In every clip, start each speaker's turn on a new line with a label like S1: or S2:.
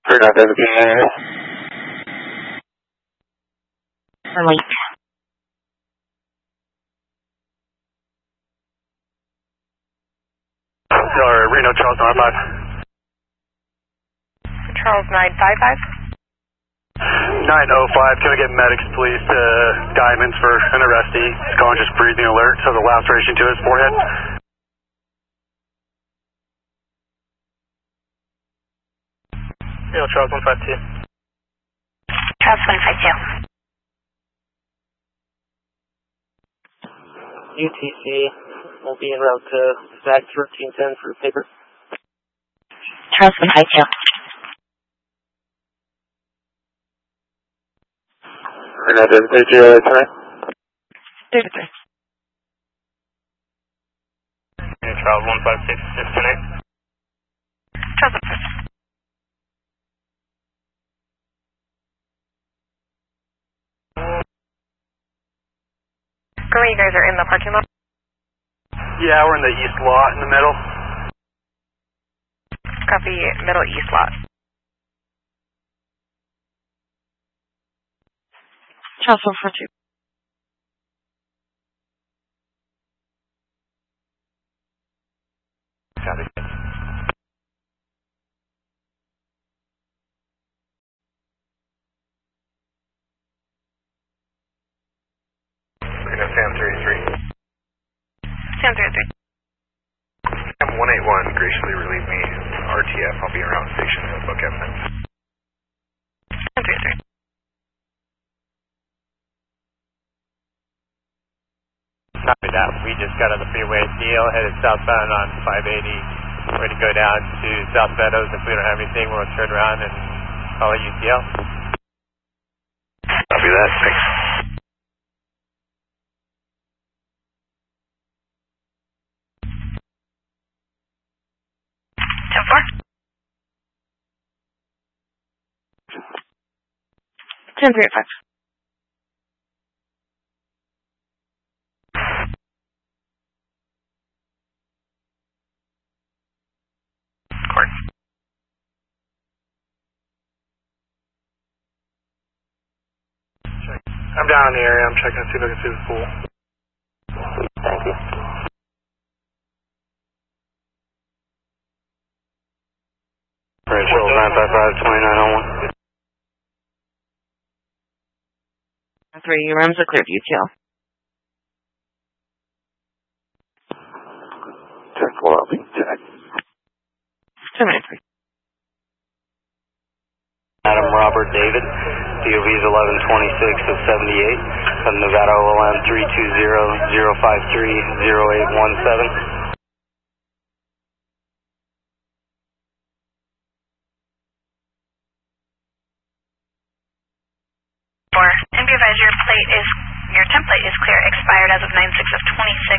S1: We're not going to be
S2: Link.
S3: Reno, Charles 955.
S2: Charles 955.
S3: 905, can we get medics please to Diamonds for an arrestee? He's calling just breathing alert, has a laceration to his forehead. Charles 152.
S2: Charles 152.
S4: UTC will be en route to Zach 1310 for paper.
S2: Charles 152.
S1: We're not going to be tonight.
S2: 33.
S3: Charles 156, 610.
S2: Charles 152. You guys are in the parking lot?
S3: Yeah, we're in the east lot in the middle.
S2: Copy, middle east lot. Charles 142.
S3: Copy. Sam 33.
S2: Sam 33.
S3: Sam 181, graciously relieve me. RTF, I'll be around station to book evidence.
S2: Sam 33.
S5: Copy that. We just got on the freeway deal, headed southbound on 580. We're going to go down to South Meadows. If we don't have anything, we'll turn around and call a UTL.
S3: Copy that, thanks.
S2: Ten 385.
S3: Court. I'm down in the area. I'm checking to see if I can see the pool.
S1: Thank you. Charles 955, 2901.
S2: 3, your rooms are clear for UTL.
S1: Check, well, I'll be check.
S2: 793.
S1: Adam Robert David, POVs 1126 of 78, of Nevada OLM 320-053-0817.
S2: Your template is clear, expired as of 9/6 of 26.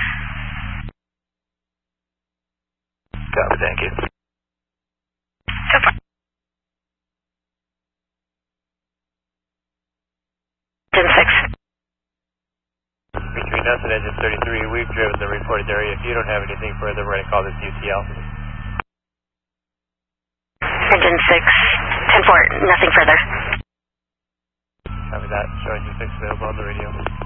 S3: Copy, thank you.
S2: So far. 10-6.
S5: Between us and engine 33, we've driven the reported area. If you don't have anything further, we're going to call this UTL.
S2: Engine 6, 10-4, nothing further.
S5: Copy that. Showing you 6 available on the radio.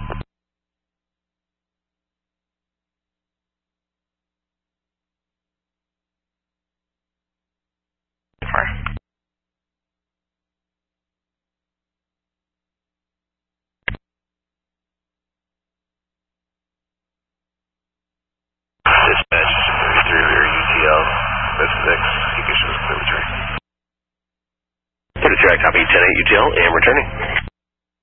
S3: Dispatch 33 or UTL, that's 6, you can show us clear return.
S6: Put a track copy 10-8 UTL, AM returning.